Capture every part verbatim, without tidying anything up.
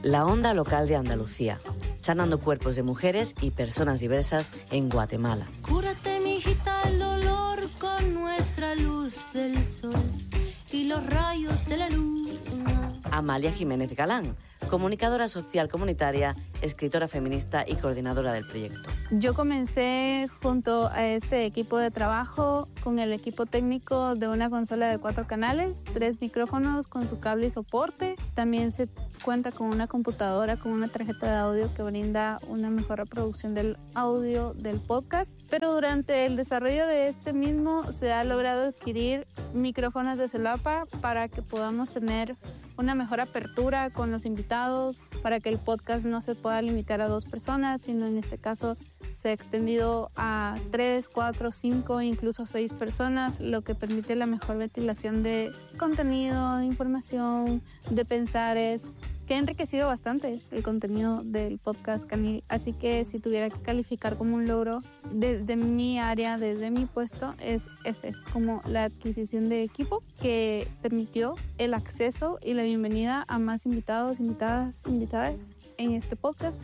la onda local de Andalucía, sanando cuerpos de mujeres y personas diversas en Guatemala. Cúrate, mijita, el dolor con nuestra luz del sol y los rayos de la luna. Amalia Jiménez Galán, comunicadora social comunitaria, escritora feminista y coordinadora del proyecto. Yo comencé junto a este equipo de trabajo con el equipo técnico de una consola de cuatro canales, tres micrófonos con su cable y soporte. También se cuenta con una computadora con una tarjeta de audio que brinda una mejor reproducción del audio del podcast. Pero durante el desarrollo de este mismo se ha logrado adquirir micrófonos de solapa para que podamos tener una mejor apertura con los invitados, para que el podcast no se pueda limitar a dos personas, sino en este caso se ha extendido a tres, cuatro, cinco, incluso seis personas, lo que permite la mejor ventilación de contenido, de información, de pensares, que ha enriquecido bastante el contenido del podcast Canil. Así que si tuviera que calificar como un logro de, de mi área, desde mi puesto, es ese, como la adquisición de equipo que permitió el acceso y la bienvenida a más invitados, invitadas, invitadas en este podcast.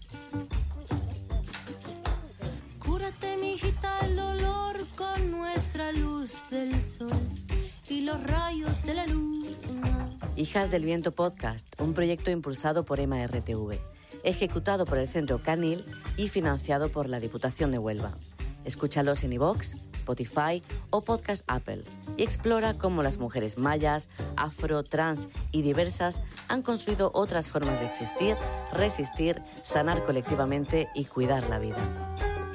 Cúrate, mijita, el dolor con nuestra luz del sol y los rayos de la luna. Hijas del Viento Podcast, un proyecto impulsado por EMA R T V, ejecutado por el Centro Canil y financiado por la Diputación de Huelva. Escúchalos en iVoox, Spotify o Podcast Apple y explora cómo las mujeres mayas, afro, trans y diversas han construido otras formas de existir, resistir, sanar colectivamente y cuidar la vida.